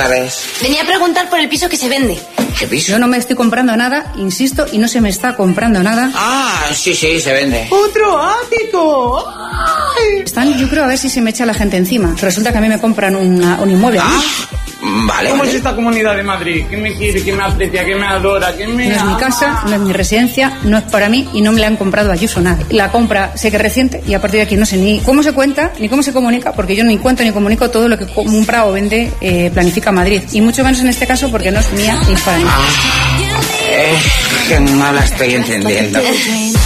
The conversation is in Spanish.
tardes. Venía a preguntar por el piso que se vende. ¿Qué piso? Yo no me estoy comprando nada, insisto, y no se me está comprando nada. Ah, sí, se vende. ¡Otro ático! ¡Ay! Están, yo creo, a ver si se me echa la gente encima. Resulta que a mí me compran un inmueble. Vale. ¿Cómo es esta comunidad de Madrid? ¿Quién me quiere, quién me aprecia, quién me adora, quién me No es mi ama? casa, no es mi residencia, no es para mí y no me la han comprado a Ayuso nadie. La compra sé que es reciente y a partir de aquí no sé ni cómo se cuenta ni cómo se comunica, porque yo ni cuento ni comunico todo lo que compra o vende Planifica Madrid. Y mucho menos en este caso porque no es mía ni para mí. Que no la estoy entendiendo.